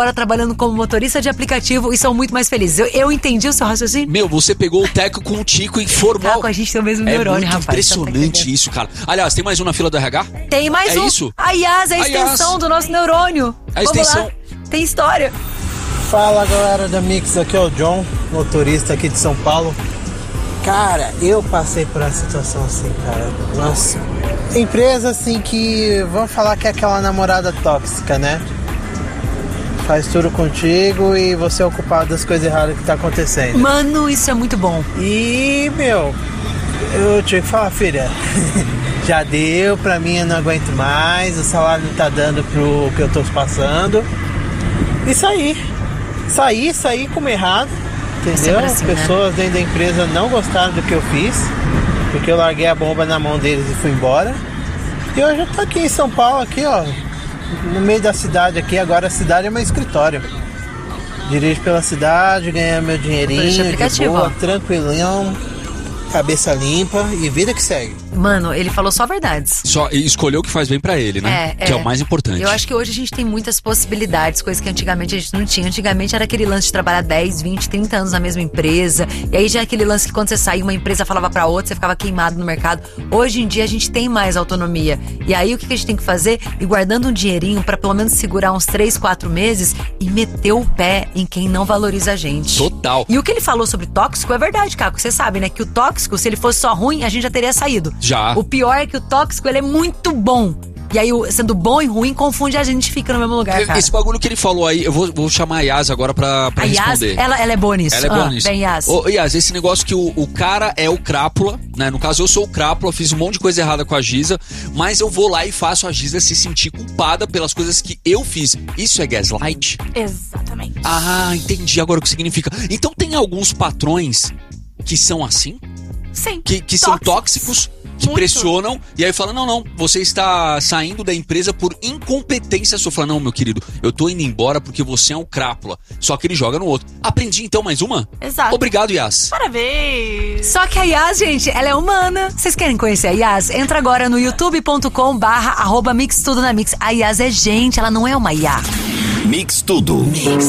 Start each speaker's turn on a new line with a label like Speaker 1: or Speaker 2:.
Speaker 1: agora trabalhando como motorista de aplicativo e são muito mais felizes. Eu entendi o seu raciocínio.
Speaker 2: Meu, você pegou o Teco com o Tico e formou...
Speaker 1: Caco, a gente tem o mesmo neurônio,
Speaker 2: rapaz. É muito impressionante isso, cara. Aliás, tem mais um na fila do RH?
Speaker 1: Tem mais um.
Speaker 2: Isso?
Speaker 1: A IAS é a extensão do nosso neurônio.
Speaker 2: A extensão.
Speaker 1: Lá. Tem história.
Speaker 3: Fala, galera da Mix, aqui é o John, motorista aqui de São Paulo. Cara, eu passei por uma situação assim, cara. Nossa. Empresa assim que, vamos falar que é aquela namorada tóxica, né? Faz tudo contigo e você é o culpado das coisas erradas que tá acontecendo.
Speaker 1: Mano, isso é muito bom.
Speaker 3: E, meu, eu tinha que falar, filha, já deu, pra mim eu não aguento mais, o salário não tá dando pro que eu tô passando. E saí como errado, entendeu? As pessoas dentro da empresa não gostaram do que eu fiz, porque eu larguei a bomba na mão deles e fui embora. E hoje eu tô aqui em São Paulo, aqui ó, no meio da cidade aqui, agora a cidade é meu escritório. Dirijo pela cidade, ganhando meu dinheirinho, de boa, tranquilão, cabeça limpa e vida que segue.
Speaker 1: Mano, ele falou só verdades.
Speaker 2: Só escolheu o que faz bem pra ele, né? Que é o mais importante.
Speaker 1: Eu acho que hoje a gente tem muitas possibilidades, coisas que antigamente a gente não tinha. Antigamente era aquele lance de trabalhar 10, 20, 30 anos na mesma empresa. E aí já é aquele lance que quando você saía, uma empresa falava pra outra, você ficava queimado no mercado. Hoje em dia a gente tem mais autonomia. E aí o que a gente tem que fazer? Ir guardando um dinheirinho pra pelo menos segurar uns 3, 4 meses e meter o pé em quem não valoriza a gente.
Speaker 2: Total.
Speaker 1: E o que ele falou sobre tóxico é verdade, Caco. Você sabe, né? Que o tóxico, se ele fosse só ruim, a gente já teria saído.
Speaker 2: Já.
Speaker 1: O pior é que o tóxico, ele é muito bom. E aí, sendo bom e ruim, confunde a gente, fica no mesmo lugar, cara.
Speaker 2: Esse bagulho que ele falou aí, eu vou chamar a Yas agora pra responder.
Speaker 1: Ela é boa nisso.
Speaker 2: Ela é boa nisso.
Speaker 1: Bem, Yas.
Speaker 2: Ô, Yas, esse negócio que o cara é o crápula, né? No caso, eu sou o crápula, fiz um monte de coisa errada com a Giza, mas eu vou lá e faço a Giza se sentir culpada pelas coisas que eu fiz. Isso é gaslight?
Speaker 4: Exatamente.
Speaker 2: Ah, entendi agora o que significa. Então tem alguns patrões que são assim?
Speaker 4: Sim.
Speaker 2: Que são tóxicos, que
Speaker 4: muito
Speaker 2: pressionam, e aí fala, não, você está saindo da empresa por incompetência sua. Fala, não, meu querido, eu tô indo embora porque você é um crápula. Só que ele joga no outro. Aprendi então mais uma?
Speaker 4: Exato.
Speaker 2: Obrigado, Yas.
Speaker 4: Parabéns.
Speaker 1: Só que a Yas, gente, ela é humana. Vocês querem conhecer a Yas? Entra agora no youtube.com/@mixtudonamix. A Yas é gente, ela não é uma IA.
Speaker 5: Mix Tudo.
Speaker 1: Mix.